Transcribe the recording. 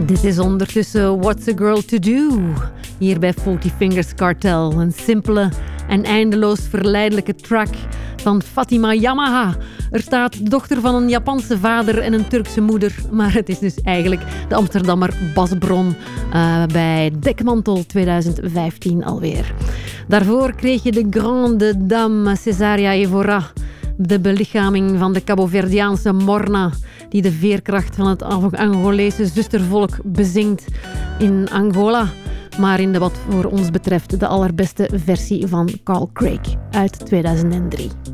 Dit is ondertussen What's a Girl to Do? Hier bij 40 Fingers Cartel. Een simpele en eindeloos verleidelijke track van Fatima Yamaha. Er staat dochter van een Japanse vader en een Turkse moeder. Maar het is dus eigenlijk de Amsterdammer Bas Bron bij Dekmantel 2015 alweer. Daarvoor kreeg je de grande dame Cesaria Evora. De belichaming van de Cabo-Verdiaanse Morna, die de veerkracht van het Angolese zustervolk bezingt in Angola. Maar in de wat voor ons betreft de allerbeste versie van Carl Craig uit 2003.